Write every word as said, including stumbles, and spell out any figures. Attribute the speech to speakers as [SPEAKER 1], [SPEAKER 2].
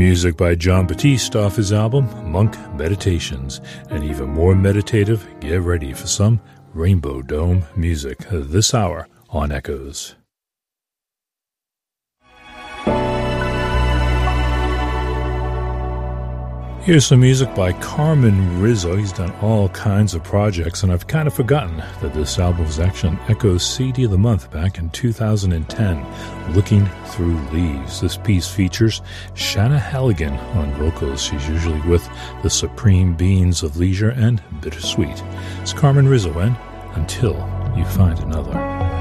[SPEAKER 1] Music by Jon Batiste off his album Monk Meditations. And even more meditative, get ready for some Rainbow Dome music this hour on Echoes. Here's some music by Carmen Rizzo. He's done all kinds of projects, and I've kind of forgotten that this album was actually an Echoes C D of the Month back in two thousand ten, Looking Through Leaves. This piece features Shanna Halligan on vocals. She's usually with the Supreme Beings of Leisure and Bittersweet. It's Carmen Rizzo and Until You Find Another.